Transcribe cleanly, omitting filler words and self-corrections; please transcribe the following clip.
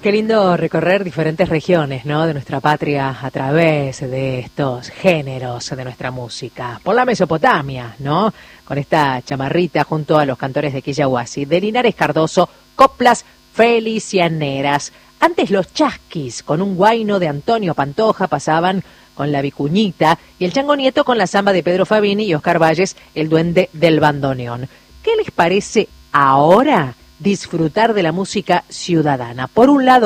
Qué lindo recorrer diferentes regiones, ¿no?, de nuestra patria a través de estos géneros de nuestra música. Por la Mesopotamia, ¿no?, con esta chamarrita junto a los cantores de Quillahuasi, de Linares Cardoso, coplas felicianeras. Antes los chasquis, con un guayno de Antonio Pantoja, pasaban con la vicuñita, y el Chango Nieto con la samba de Pedro Fabini y Oscar Valles, el duende del bandoneón. ¿Qué les parece ahora disfrutar de la música ciudadana? Por un lado,